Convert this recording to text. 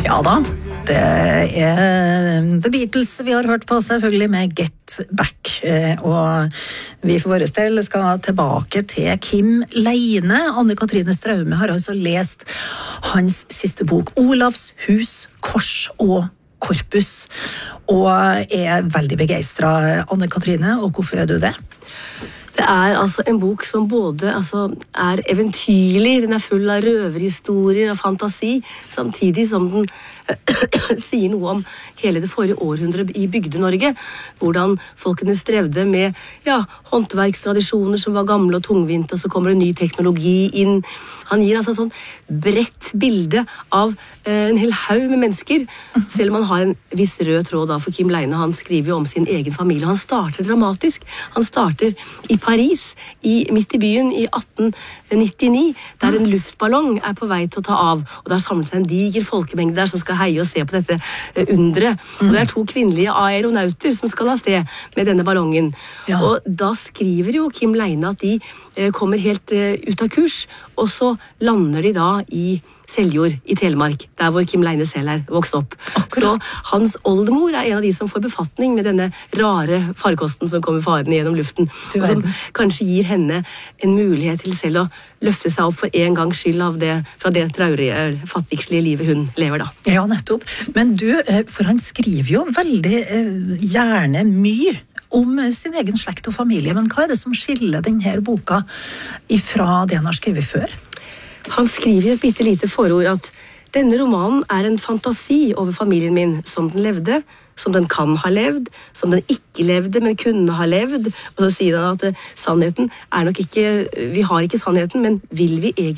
Ja da, det The Beatles vi har hørt på selvfølgelig med Get Back, og vi for våre del skal tilbake til Kim Leine. Anne-Katrine Straume har altså lest hans siste bok, Olavs hus, kors og korpus, og veldig begeistret, Anne-Katrine, og hvorfor du det? Det altså en bok som både eventyrlig, den full av røverhistorier og fantasi, samtidig som den sier noe om hele det forrige århundret i Bygde-Norge, hvordan folkene strevde med håndverkstradisjoner som var gamle og tungvinte, og så kommer det ny teknologi inn. Han gir altså sånn bredt bilde av en hel haug med mennesker, selv om han har en viss rød tråd da, for Kim Leine, han skriver jo om sin egen familie. Han starter dramatisk. Han starter i Paris, midt i byen, i 1899, der en luftballong på vei til å ta av, og der samlet seg en diger folkemengde der som skal heie og se på dette undre. Og det 2 kvinnelige aeronauter som skal ha sted med denne ballongen. Ja. Og da skriver jo Kim Leine at de kommer helt ut av kurs, og så lander de da i Seljord i Telemark, der hvor Kim Leine selv vokst opp. Akkurat. Så hans oldemor en av de som får befatning med denne rare farkosten som kommer farende gjennom luften, og som kanskje gir henne en mulighet til selv å løfte seg opp for en gangs skyld fra det traurige, fattigslige livet hun lever da. Ja, nettopp. Men du, for han skriver jo veldig gjerne mye om sin egen slekt og familie, men hva det som skiller denne boka ifra det han har skrevet før? Han skriver i et bitte lite forord at denne romanen en fantasi over familien min, som den levde, som den kan ha levd, som den ikke levde, men kunne ha levd. Og så sier han at sannheten nok ikke, vi har ikke sannheten, men vil vi egentlig